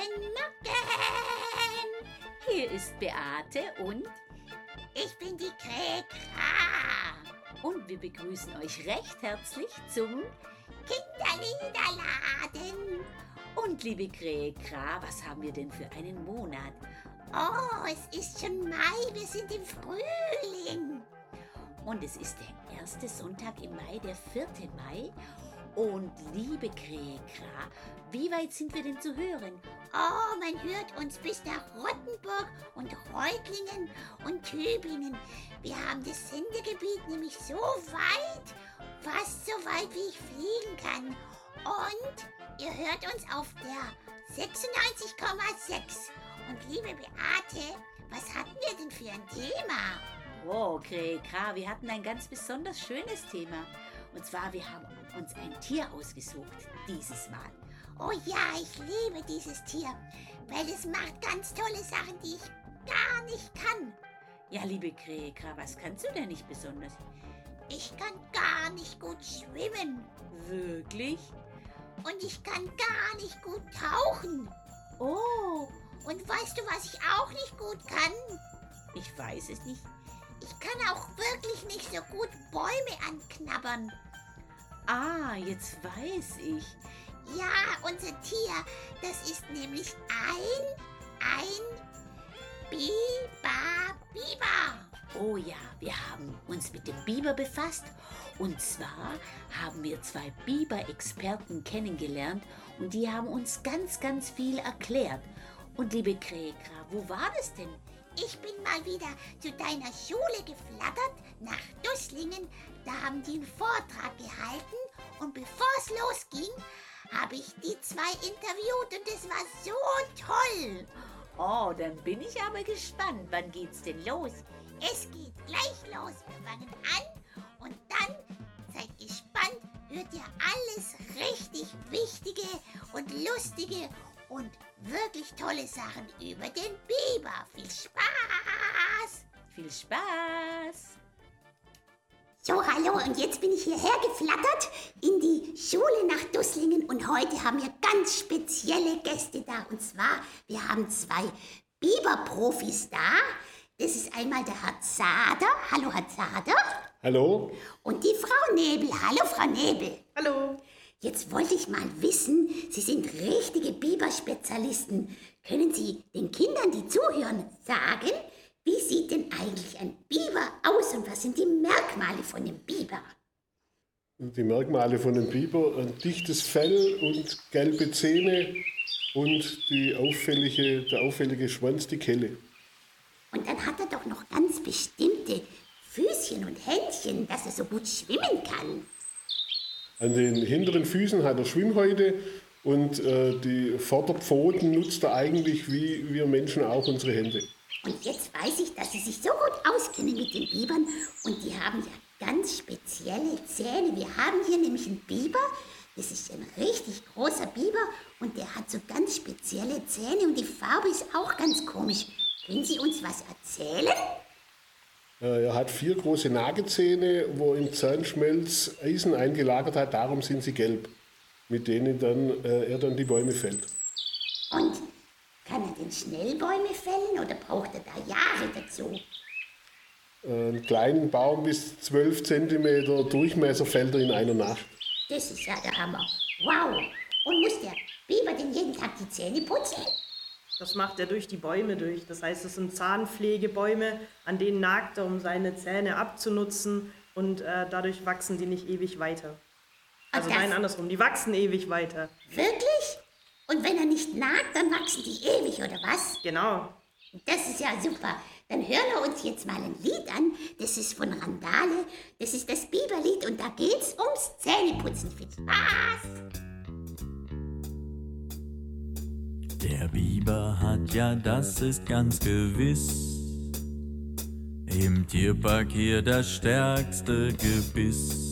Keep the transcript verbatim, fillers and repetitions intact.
Morgen, morgen. Hier ist Beate und Ich bin die Kräkra. und wir begrüßen euch recht herzlich zum Kinderliederladen. Und liebe Kräkra, was haben wir denn für einen Monat? Oh, es ist schon Mai, wir sind im Frühling. Und es ist der erste Sonntag im Mai, der vierte Mai. Und liebe Kräkra, wie weit sind wir denn zu hören? Oh, man hört uns bis nach Rottenburg und Reutlingen und Tübingen. Wir haben das Sendegebiet nämlich so weit, fast so weit, wie ich fliegen kann. Und ihr hört uns auf der sechsundneunzig Komma sechs. Und liebe Beate, was hatten wir denn für ein Thema? Oh, Kräkra, wir hatten ein ganz besonders schönes Thema. Und zwar, wir haben uns ein Tier ausgesucht, dieses Mal. Oh ja, ich liebe dieses Tier, weil es macht ganz tolle Sachen, die ich gar nicht kann. Ja, liebe Kräkra, was kannst du denn nicht besonders? Ich kann gar nicht gut schwimmen Wirklich? und ich kann gar nicht gut tauchen. Oh, Und weißt du, was ich auch nicht gut kann? ich weiß es nicht. Ich kann auch wirklich nicht so gut Bäume anknabbern. Ah, jetzt weiß ich. Ja, unser Tier, das ist nämlich ein, ein Biber, Biber. Oh ja, wir haben uns mit dem Biber befasst. Und zwar haben wir zwei Biber-Experten kennengelernt und die haben uns ganz, ganz viel erklärt. Und liebe Kräkra, wo war das denn? Ich bin mal wieder zu deiner Schule geflattert, nach Dusslingen. Da haben die einen Vortrag gehalten und bevor es losging, habe ich die zwei interviewt und es war so toll. Oh, dann bin ich aber gespannt. Wann geht's denn los? Es geht gleich los. Wir fangen an und dann, seid gespannt, hört ihr alles richtig Wichtige und Lustige und wirklich tolle Sachen über den Biber. Viel Spaß! Viel Spaß! So, hallo, und jetzt bin ich hierher geflattert in die Schule nach Dusslingen und heute haben wir ganz spezielle Gäste da. Und zwar, wir haben zwei Biberprofis da. Das ist einmal der Herr Zader. Hallo, Herr Zader. Hallo? Und die Frau Nebel. Hallo, Frau Nebel. Hallo. Jetzt wollte ich mal wissen, Sie sind richtige Biberspezialisten. Können Sie den Kindern, die zuhören, sagen, wie sieht denn eigentlich ein Biber aus und was sind die Merkmale von dem Biber? Die Merkmale von dem Biber: ein dichtes Fell und gelbe Zähne und die auffällige, der auffällige Schwanz, die Kelle. Und dann hat er doch noch ganz bestimmte Füßchen und Händchen, dass er so gut schwimmen kann. An den hinteren Füßen hat er Schwimmhäute und äh, die Vorderpfoten nutzt er eigentlich wie wir Menschen auch unsere Hände. Und jetzt weiß ich, dass Sie sich so gut auskennen mit den Bibern und die haben ja ganz spezielle Zähne. Wir haben hier nämlich einen Biber, das ist ein richtig großer Biber und der hat so ganz spezielle Zähne und die Farbe ist auch ganz komisch. Können Sie uns was erzählen? Äh, er hat vier große Nagezähne, wo im Zahnschmelz Eisen eingelagert hat, darum sind sie gelb, mit denen dann, äh, er dann die Bäume fällt. Und kann er denn schnell Bäume fällen oder braucht er da Jahre dazu? Einen kleinen Baum bis zwölf Zentimeter Durchmesser fällt er in einer Nacht. Das ist ja der Hammer. Wow! Und muss der Biber denn jeden Tag die Zähne putzen? Das macht er durch die Bäume durch. Das heißt, es sind Zahnpflegebäume, an denen nagt er, um seine Zähne abzunutzen und äh, dadurch wachsen die nicht ewig weiter. Also das- nein, andersrum, die wachsen ewig weiter. Wirklich? Und wenn er nicht nagt, dann wachsen die ewig, oder was? Genau. Das ist ja super. Dann hören wir uns jetzt mal ein Lied an. Das ist von Randale. Das ist das Biberlied und da geht's ums Zähneputzen. Viel Spaß! Der Biber hat, ja, das ist ganz gewiss, im Tierpark hier das stärkste Gebiss.